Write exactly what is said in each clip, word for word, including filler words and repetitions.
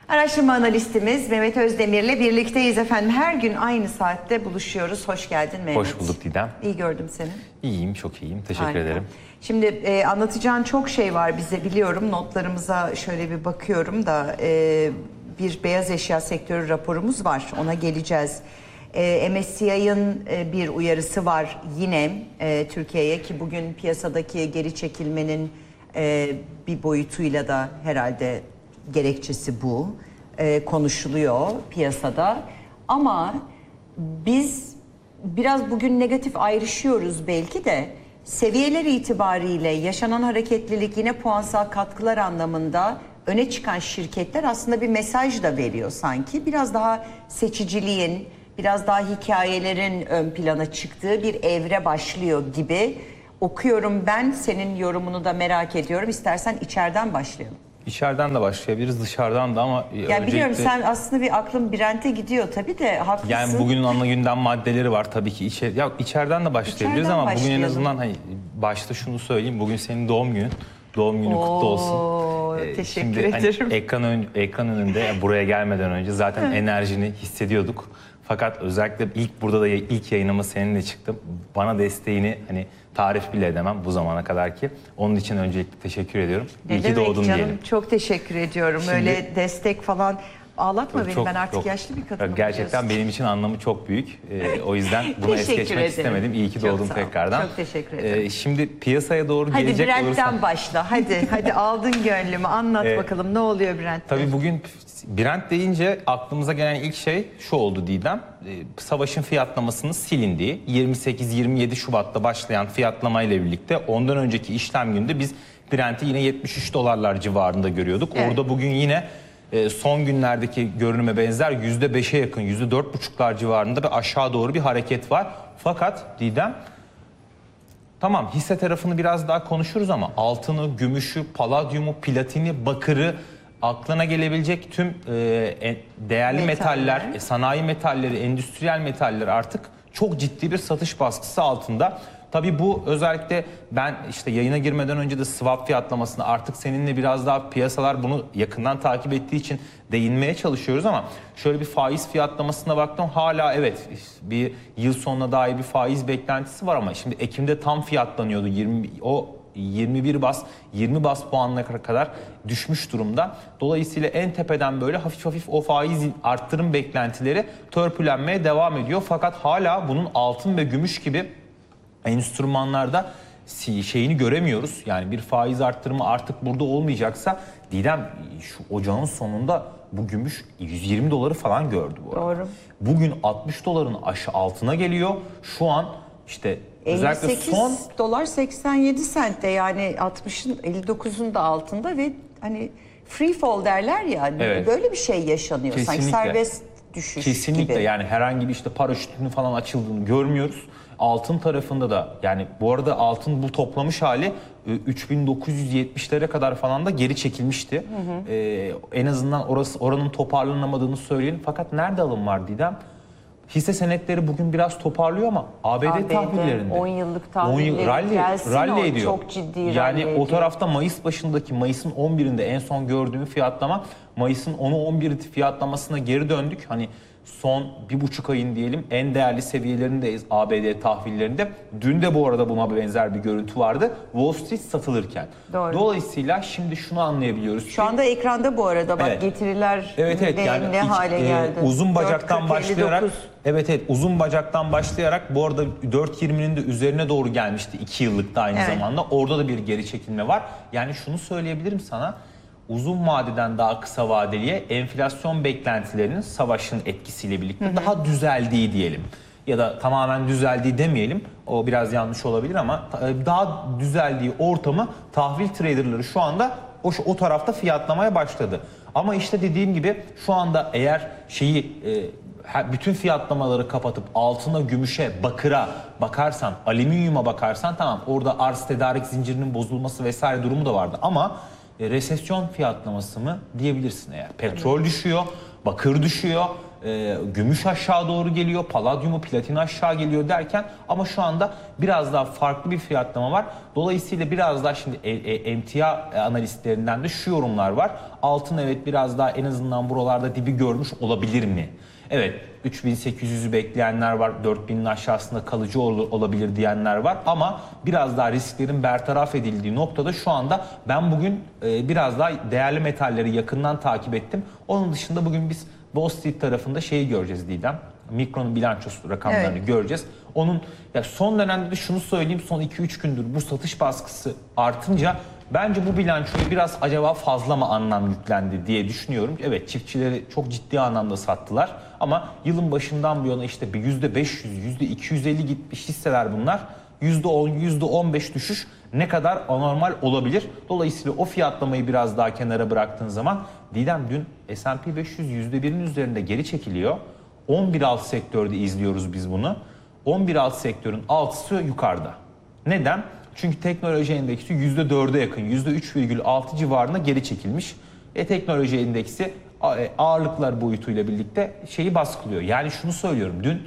Araştırma analistimiz Mehmet Özdemir'le birlikteyiz efendim. Her gün aynı saatte buluşuyoruz. Hoş geldin Mehmet. Hoş bulduk Didem. İyi gördüm seni. İyiyim, çok iyiyim. Teşekkür Harika. ederim. Şimdi e, anlatacağın çok şey var bize, biliyorum. Notlarımıza şöyle bir bakıyorum da e, bir beyaz eşya sektörü raporumuz var. Ona geleceğiz. E, M S C I'ın e, bir uyarısı var yine e, Türkiye'ye ki bugün piyasadaki geri çekilmenin e, bir boyutuyla da herhalde gerekçesi bu. E, konuşuluyor piyasada. Ama biz biraz bugün negatif ayrışıyoruz belki de seviyeler itibariyle yaşanan hareketlilik yine puansal katkılar anlamında öne çıkan şirketler aslında bir mesaj da veriyor sanki. Biraz daha seçiciliğin, biraz daha hikayelerin ön plana çıktığı bir evre başlıyor gibi okuyorum ben. Senin yorumunu da merak ediyorum. İstersen içeriden başlayalım. İçeriden de başlayabiliriz, dışarıdan da ama Ya öncelikle... biliyorum sen aslında bir aklın Brent'e gidiyor tabii de haklısın. Yani bugünün ana gündem maddeleri var tabii ki. İçer, ya içeriden de başlayabiliriz İçeriden ama başlayalım. bugün en azından hani başta şunu söyleyeyim. Bugün senin doğum günün. Doğum günün Oo, kutlu olsun. Teşekkür Şimdi ederim. hani ekran, ön, ekran önünde buraya gelmeden önce zaten enerjini hissediyorduk. Fakat özellikle ilk burada da ilk yayınıma seninle çıktım. Bana desteğini hani tarif bile edemem bu zamana kadar ki. Onun için öncelikle teşekkür ediyorum. Ne İyi ki demek doğdun canım, diyelim. çok teşekkür ediyorum. Şimdi- Öyle destek falan ağlatma Çok- beni, çok- ben artık çok- yaşlı bir kadınım. Gerçekten biliyorsun. benim için anlamı çok büyük. Ee, o yüzden bunu es Teşekkür geçmek ederim. istemedim. İyi ki Çok doğdun sağ ol. tekrardan. Çok teşekkür ederim. Ee, şimdi piyasaya doğru Hadi gelecek Brent'ten olursak... başla. Hadi hadi aldın gönlümü. Anlat Ee, bakalım ne oluyor Brent'te? Tabii bugün Brent deyince aklımıza gelen ilk şey şu oldu Didem. Ee, savaşın fiyatlamasının silindiği, yirmi sekiz yirmi yedi Şubat'ta başlayan fiyatlamayla birlikte ondan önceki işlem günde biz Brent'i yine yetmiş üç dolarlar civarında görüyorduk. Evet. Orada bugün yine e, son günlerdeki görünüme benzer yüzde beşe yakın, yüzde dört buçuklar civarında bir aşağı doğru bir hareket var. Fakat Didem, tamam hisse tarafını biraz daha konuşuruz ama altını, gümüşü, paladyumu, platini, bakırı, aklına gelebilecek tüm e, değerli Metaller. metaller, e, sanayi metalleri, endüstriyel metaller artık çok ciddi bir satış baskısı altında. Tabii bu özellikle ben işte yayına girmeden önce de swap fiyatlamasını artık seninle biraz daha piyasalar bunu yakından takip ettiği için değinmeye çalışıyoruz ama şöyle bir faiz fiyatlamasına baktım, hala evet bir yıl sonuna dair bir faiz beklentisi var ama şimdi Ekim'de tam fiyatlanıyordu, yirmi o yirmi bir bas yirmi bas puanına kadar düşmüş durumda. Dolayısıyla en tepeden böyle hafif hafif o faiz arttırım beklentileri törpülenmeye devam ediyor. Fakat hala bunun altın ve gümüş gibi enstrümanlarda şeyini göremiyoruz. Yani bir faiz arttırımı artık burada olmayacaksa Didem, şu ocağın sonunda bu gümüş yüz yirmi doları falan gördü bu arada. Doğru. Bugün altmış doların aşağı altına geliyor. Şu an işte özellikle elli sekiz son dolar seksen yedi sentte, yani altmışın elli dokuzun da altında ve hani free fall derler ya, Evet. böyle bir şey yaşanıyor. Sanki Kesinlikle. serbest düşüş Kesinlikle gibi. yani herhangi bir işte paraşütünün falan açıldığını görmüyoruz. Altın tarafında da yani bu arada altın bu toplamış hali üç bin dokuz yüz yetmişlere kadar falan da geri çekilmişti. Hı hı. Ee, en azından orası oranın toparlanamadığını söyleyelim. Fakat nerede alım var Didem? Hisse senetleri bugün biraz toparlıyor ama A B D, A B D tahvillerinde on yıllık tahvilleri on yıl, rally, gelsin, rally o ediyor. çok ciddi yani rally o ediyor. tarafta Mayıs başındaki Mayıs'ın on birinde en son gördüğüm fiyatlama, Mayıs'ın onu on bir fiyatlamasına geri döndük. Hani son bir buçuk ayın diyelim en değerli seviyelerindeyiz A B D tahvillerinde. Dün de bu arada buna benzer bir görüntü vardı Wall Street satılırken. Doğru. Dolayısıyla şimdi şunu anlayabiliyoruz. Şu anda ekranda bu arada bak, Evet. getiriler Evet evet ne, yani ne iç- hale e, geldi. uzun bacaktan dört kırk başlayarak elli dokuz. evet evet uzun bacaktan başlayarak bu arada dört yirminin de üzerine doğru gelmişti iki yıllıkta aynı Evet. zamanda. Orada da bir geri çekilme var. Yani şunu söyleyebilirim sana. Uzun vadeden daha kısa vadeliye enflasyon beklentilerinin savaşın etkisiyle birlikte hı hı. daha düzeldiği diyelim. Ya da tamamen düzeldiği demeyelim. O biraz yanlış olabilir ama daha düzeldiği ortamı tahvil traderları şu anda o, o tarafta fiyatlamaya başladı. Ama işte dediğim gibi şu anda eğer şeyi e, bütün fiyatlamaları kapatıp altına, gümüşe, bakıra bakarsan, alüminyuma bakarsan tamam orada arz tedarik zincirinin bozulması vesaire durumu da vardı ama e, resesyon fiyatlaması mı diyebilirsin eğer. Petrol düşüyor, bakır düşüyor, e, gümüş aşağı doğru geliyor, paladyumu, platin aşağı geliyor derken ama şu anda biraz daha farklı bir fiyatlama var. Dolayısıyla biraz daha şimdi e, e, emtia analistlerinden de şu yorumlar var. Altın evet biraz daha en azından buralarda dibi görmüş olabilir mi? Evet, üç bin sekiz yüzü bekleyenler var, dört binin aşağısında kalıcı ol, olabilir diyenler var ama biraz daha risklerin bertaraf edildiği noktada şu anda ben bugün e, biraz daha değerli metalleri yakından takip ettim. Onun dışında bugün biz Wall Street tarafında şeyi göreceğiz Didem. Mikronun bilançosu rakamlarını evet. göreceğiz. Onun ya son dönemde de şunu söyleyeyim, son iki üç gündür bu satış baskısı artınca bence bu bilançoyu biraz acaba fazla mı anlam yüklendi diye düşünüyorum. Evet, çiftçileri çok ciddi anlamda sattılar ama yılın başından bu yana işte bir yüzde beş yüz, yüzde iki yüz elli gitmiş hisseler bunlar. yüzde on, yüzde on beş düşüş ne kadar anormal olabilir? Dolayısıyla o fiyatlamayı biraz daha kenara bıraktığın zaman Didem dün S and P beş yüz yüzde birin üzerinde geri çekiliyor. on bir alt sektörde izliyoruz biz bunu. on bir alt sektörün altısı yukarıda. Neden? Çünkü teknoloji endeksi yüzde dörde yakın, yüzde üç virgül altı civarında geri çekilmiş. E, teknoloji endeksi ağırlıklar boyutuyla birlikte şeyi baskılıyor. Yani şunu söylüyorum, dün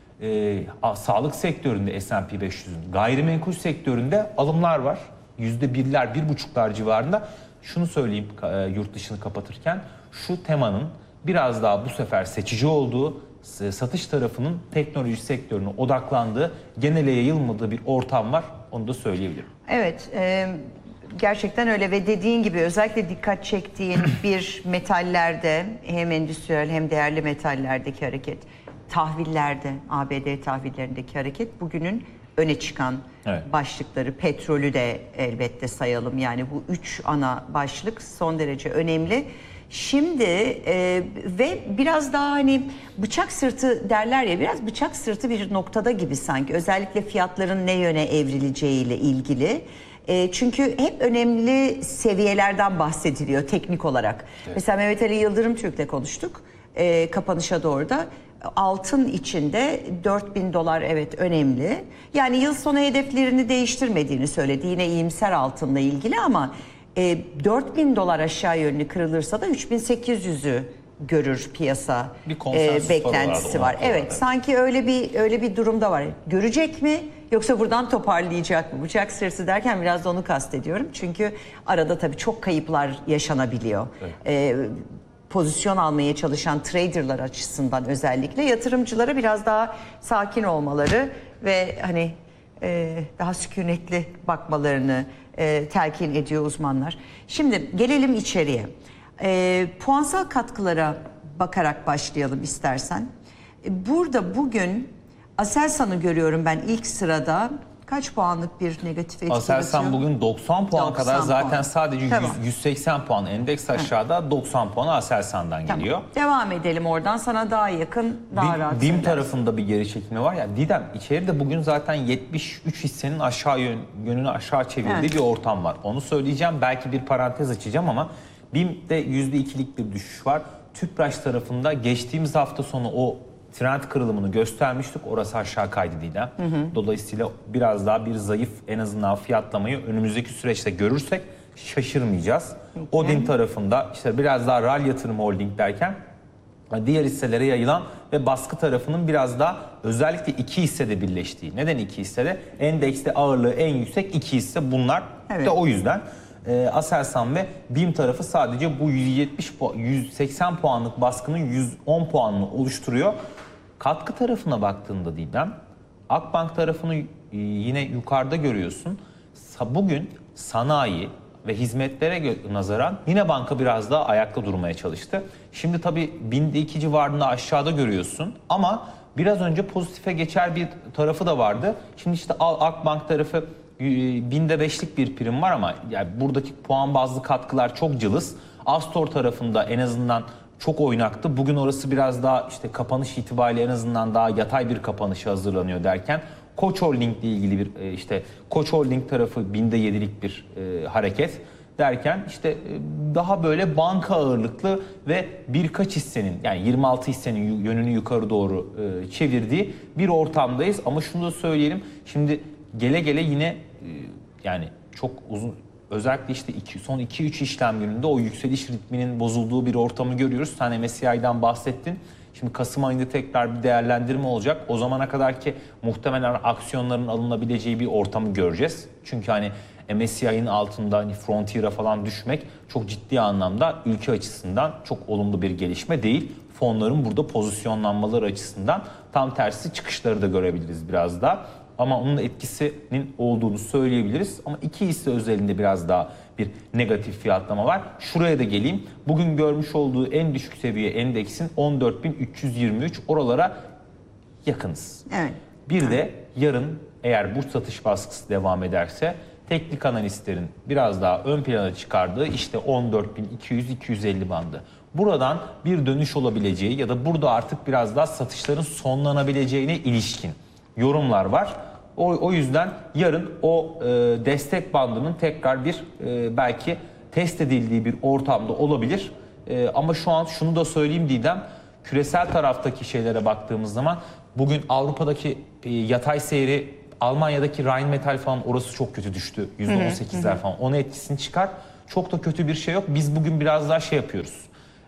e, sağlık sektöründe S and P beş yüzün, gayrimenkul sektöründe alımlar var. yüzde birler, bir buçuklar civarında. Şunu söyleyeyim e, yurt dışını kapatırken, şu temanın biraz daha bu sefer seçici olduğu, satış tarafının teknoloji sektörüne odaklandığı, genele yayılmadığı bir ortam var. Onu da söyleyebilirim. Evet, e, gerçekten öyle ve dediğin gibi özellikle dikkat çektiğin bir metallerde, hem endüstriyel hem değerli metallerdeki hareket, tahvillerde, A B D tahvillerindeki hareket bugünün öne çıkan evet. başlıkları. Petrolü de elbette sayalım. Yani bu üç ana başlık son derece önemli. Şimdi e, ve biraz daha hani bıçak sırtı derler ya, biraz bıçak sırtı bir noktada gibi sanki, özellikle fiyatların ne yöne evrileceğiyle ilgili. E, çünkü hep önemli seviyelerden bahsediliyor teknik olarak. Evet. Mesela Mehmet Ali Yıldırım Türk'le konuştuk e, kapanışa doğru da. Altın içinde dört bin dolar evet önemli. Yani yıl sonu hedeflerini değiştirmediğini söyledi. Yine iyimser altınla ilgili ama e, dört bin dolar aşağı yönlü kırılırsa da üç bin sekiz yüzü görür piyasa e, beklentisi var. Evet, evet, sanki öyle bir öyle bir durumda var. Görecek mi yoksa buradan toparlayacak mı? Bıçak sırtı derken biraz da onu kastediyorum. Çünkü arada tabii çok kayıplar yaşanabiliyor. Evet. E, pozisyon almaya çalışan traderlar açısından özellikle yatırımcılara biraz daha sakin olmaları ve hani e, daha sükunetli bakmalarını e, telkin ediyor uzmanlar. Şimdi gelelim içeriye. E, puansal katkılara bakarak başlayalım istersen. E, burada bugün Aselsan'ı görüyorum ben ilk sırada. Kaç puanlık bir negatif etki Aselsan yaratıyor? bugün doksan puan doksan kadar, zaten puan. sadece Tamam. yüz, yüz seksen puan endeks aşağıda, Hı. doksan puanı Aselsan'dan tamam. geliyor. Devam edelim oradan, sana daha yakın, daha BİM, rahat. BİM tarafında bir geri çekilme var ya Didem, içeride bugün zaten yetmiş üç hissenin aşağı yön, yönünü aşağı çevirdiği evet. bir ortam var. Onu söyleyeceğim, belki bir parantez açacağım ama BİM'de yüzde ikilik bir düşüş var. Tüpraş tarafında geçtiğimiz hafta sonu o trend kırılımını göstermiştik. Orası aşağı kaydı Didem. Hı hı. Dolayısıyla biraz daha bir zayıf en azından fiyatlamayı önümüzdeki süreçte görürsek şaşırmayacağız. Peki. Odin tarafında işte biraz daha RAL Yatırım Holding derken diğer hisselere yayılan ve baskı tarafının biraz daha özellikle iki hissede birleştiği. Neden iki hissede? Endekste ağırlığı en yüksek iki hisse bunlar. Evet. De o yüzden e, Aselsan ve BİM tarafı sadece bu yüz yetmiş yüz seksen puanlık baskının yüz on puanını oluşturuyor. Katkı tarafına baktığında Didem, Akbank tarafını yine yukarıda görüyorsun. Bugün sanayi ve hizmetlere nazaran yine banka biraz daha ayakta durmaya çalıştı. Şimdi tabii binde iki civarında aşağıda görüyorsun ama biraz önce pozitife geçer bir tarafı da vardı. Şimdi işte Akbank tarafı binde beşlik bir prim var ama yani buradaki puan bazlı katkılar çok cılız. Astor tarafında en azından çok oynaktı. Bugün orası biraz daha işte kapanış itibariyle en azından daha yatay bir kapanışa hazırlanıyor derken Koç Holding ile ilgili bir işte Koç Holding tarafı binde yedilik bir e, hareket derken işte e, daha böyle banka ağırlıklı ve birkaç hissenin yani yirmi altı hissenin yönünü yukarı doğru e, çevirdiği bir ortamdayız. Ama şunu da söyleyelim, şimdi gele gele yine e, yani çok uzun özellikle işte iki, son iki üç işlem gününde o yükseliş ritminin bozulduğu bir ortamı görüyoruz. Sen M S C I'den bahsettin. Şimdi Kasım ayında tekrar bir değerlendirme olacak. O zamana kadar ki muhtemelen aksiyonların alınabileceği bir ortamı göreceğiz. Çünkü hani M S C I'nin altında hani Frontier'a falan düşmek çok ciddi anlamda ülke açısından çok olumlu bir gelişme değil. Fonların burada pozisyonlanmaları açısından tam tersi çıkışları da görebiliriz biraz daha. Ama onun etkisinin olduğunu söyleyebiliriz. Ama iki hisse özelinde biraz daha bir negatif fiyatlama var. Şuraya da geleyim. Bugün görmüş olduğu en düşük seviye endeksin on dört bin üç yüz yirmi üç, oralara yakınız. Evet. Bir de yarın eğer bu satış baskısı devam ederse teknik analistlerin biraz daha ön plana çıkardığı işte on dört bin iki yüz iki yüz elli bandı. Buradan bir dönüş olabileceği ya da burada artık biraz daha satışların sonlanabileceğine ilişkin yorumlar var. O, o yüzden yarın o e, destek bandının tekrar bir e, belki test edildiği bir ortamda olabilir. E, ama şu an şunu da söyleyeyim Didem, küresel taraftaki şeylere baktığımız zaman bugün Avrupa'daki e, yatay seyri, Almanya'daki Rheinmetall falan orası çok kötü düştü. yüzde on sekizler falan. Onun etkisini çıkar. Çok da kötü bir şey yok. Biz bugün biraz daha şey yapıyoruz.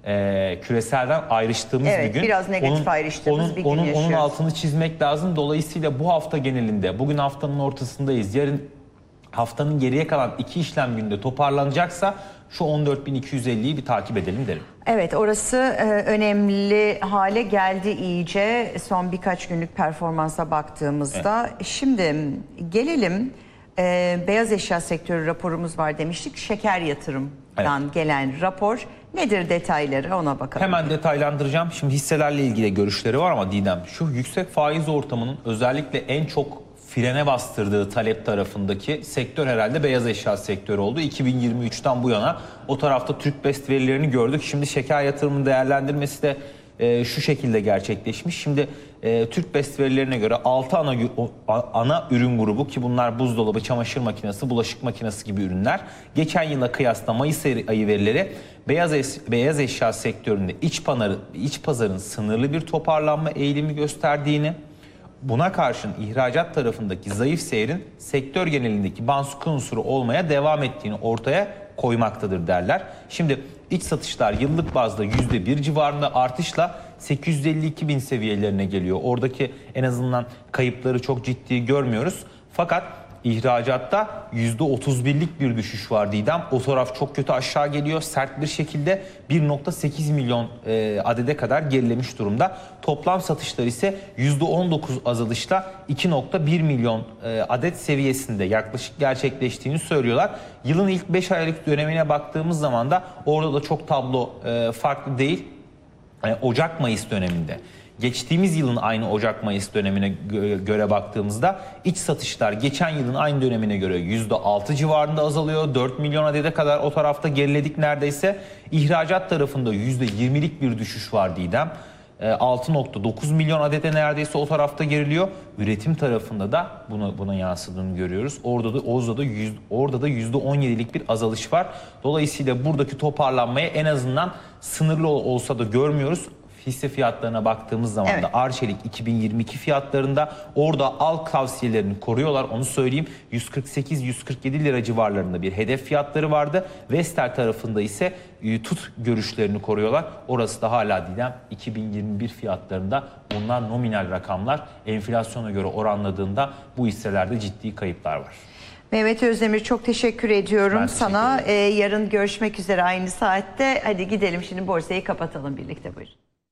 Ee, küreselden ayrıştığımız evet, bir gün. Biraz negatif onun, ayrıştığımız onun, bir gün onun, yaşıyoruz. Onun altını çizmek lazım. Dolayısıyla bu hafta genelinde, bugün haftanın ortasındayız. Yarın haftanın geriye kalan iki işlem günde toparlanacaksa şu on dört bin iki yüz elliyi bir takip edelim derim. Evet, orası e, önemli hale geldi iyice son birkaç günlük performansa baktığımızda. Evet. Şimdi gelelim e, beyaz eşya sektörü raporumuz var demiştik. Şeker yatırımdan evet. gelen rapor. Nedir detayları, ona bakalım. Hemen detaylandıracağım. Şimdi hisselerle ilgili görüşleri var ama Didem, şu yüksek faiz ortamının özellikle en çok frene bastırdığı talep tarafındaki sektör herhalde beyaz eşya sektörü oldu. iki bin yirmi üçten bu yana o tarafta TÜRKBEST verilerini gördük. Şimdi şeker yatırımının değerlendirmesi de e, şu şekilde gerçekleşmiş. Şimdi e, TÜRKBEST verilerine göre altı ana, ana ürün grubu, ki bunlar buzdolabı, çamaşır makinesi, bulaşık makinesi gibi ürünler. Geçen yıla kıyasla Mayıs ayı verileri beyaz, es, beyaz eşya sektöründe iç, panarı, iç pazarın sınırlı bir toparlanma eğilimi gösterdiğini, buna karşın ihracat tarafındaki zayıf seyrin sektör genelindeki baskı unsuru olmaya devam ettiğini ortaya koymaktadır derler. Şimdi iç satışlar yıllık bazda yüzde bir civarında artışla sekiz yüz elli iki bin seviyelerine geliyor. Oradaki en azından kayıpları çok ciddi görmüyoruz. Fakat ihracatta yüzde otuz birlik bir düşüş var Didem. O taraf çok kötü aşağı geliyor. Sert bir şekilde bir nokta sekiz milyon e, adede kadar gerilemiş durumda. Toplam satışlar ise yüzde on dokuz azalışla iki nokta bir milyon e, adet seviyesinde yaklaşık gerçekleştiğini söylüyorlar. Yılın ilk beş aylık dönemine baktığımız zaman da orada da çok tablo e, farklı değil. E, Ocak-Mayıs döneminde. Geçtiğimiz yılın aynı Ocak-Mayıs dönemine göre baktığımızda iç satışlar geçen yılın aynı dönemine göre yüzde altı civarında azalıyor. dört milyon adede kadar o tarafta geriledik neredeyse. İhracat tarafında yüzde yirmilik bir düşüş var Didem. altı nokta dokuz milyon adete neredeyse o tarafta geriliyor. Üretim tarafında da buna, buna yansıdığını görüyoruz. Orada da orada da yüz, orada da yüzde on yedilik bir azalış var. Dolayısıyla buradaki toparlanmayı en azından sınırlı olsa da görmüyoruz. Hisse fiyatlarına baktığımız zaman evet. da Arçelik iki bin yirmi iki fiyatlarında, orada al tavsiyelerini koruyorlar, onu söyleyeyim. yüz kırk sekiz yüz kırk yedi lira civarlarında bir hedef fiyatları vardı. Vestel tarafında ise tut görüşlerini koruyorlar. Orası da hala Didem iki bin yirmi bir fiyatlarında. Bunlar nominal rakamlar. Enflasyona göre oranladığında bu hisselerde ciddi kayıplar var. Mehmet Özdemir, çok teşekkür ediyorum ben sana. Teşekkür ee, yarın görüşmek üzere aynı saatte. Hadi gidelim şimdi, borsayı kapatalım birlikte, buyurun.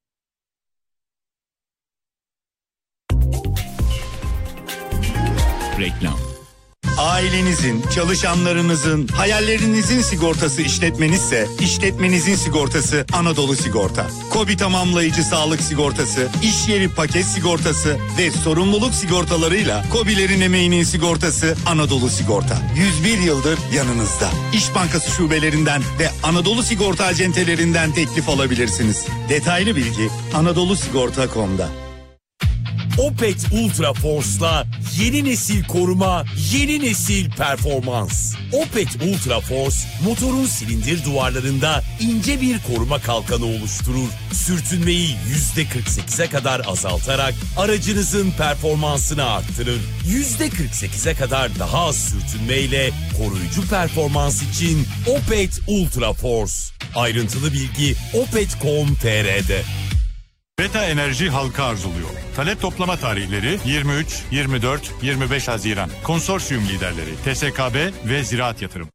Reklam. Ailenizin, çalışanlarınızın, hayallerinizin sigortası işletmenizse, işletmenizin sigortası Anadolu Sigorta. KOBİ tamamlayıcı sağlık sigortası, iş yeri paket sigortası ve sorumluluk sigortalarıyla KOBİ'lerin emeğinin sigortası Anadolu Sigorta. yüz bir yıldır yanınızda. İş Bankası şubelerinden ve Anadolu Sigorta acentelerinden teklif alabilirsiniz. Detaylı bilgi anadolu sigorta nokta com'da. Opet Ultra Force'la Yeni nesil koruma, yeni nesil performans. Opet Ultra Force, motorun silindir duvarlarında ince bir koruma kalkanı oluşturur. Sürtünmeyi yüzde kırk sekize kadar azaltarak aracınızın performansını arttırır. yüzde kırk sekize kadar daha az sürtünmeyle koruyucu performans için Opet Ultra Force. Ayrıntılı bilgi opet nokta com nokta tr'de. Beta Enerji halka arzuluyor. Talep toplama tarihleri yirmi üç, yirmi dört, yirmi beş Haziran. Konsorsiyum liderleri T S K B ve Ziraat Yatırım.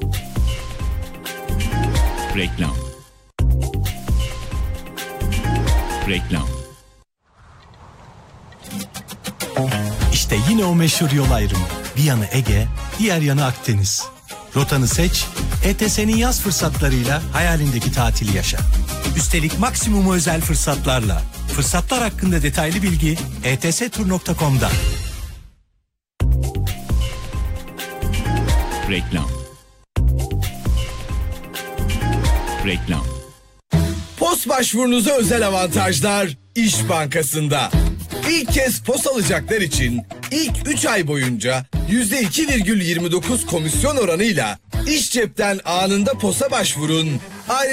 Reklam. Reklam. İşte yine o meşhur yol ayrımı. Bir yanı Ege, diğer yanı Akdeniz. Rotanı seç, E T S'nin yaz fırsatlarıyla hayalindeki tatili yaşa. Üstelik maksimum özel fırsatlarla. Fırsatlar hakkında detaylı bilgi e t s tur nokta com'da. Reklam. Reklam. Post başvurunuza özel avantajlar İş Bankası'nda. İlk kez post alacaklar için ilk üç ay boyunca yüzde iki virgül yirmi dokuz komisyon oranıyla İş Cep'ten anında posta başvurun.